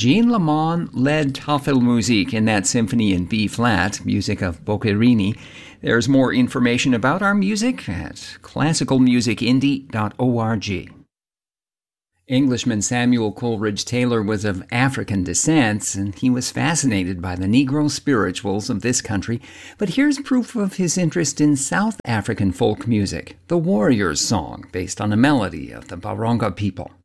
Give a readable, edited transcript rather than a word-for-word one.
Jean Lamont led Tafelmusik in that symphony in B-flat, music of Boccherini. There's more information about our music at classicalmusicindie.org. Englishman Samuel Coleridge Taylor was of African descent, and he was fascinated by the Negro spirituals of this country. But here's proof of his interest in South African folk music, the Warrior's Song, based on a melody of the Baronga people.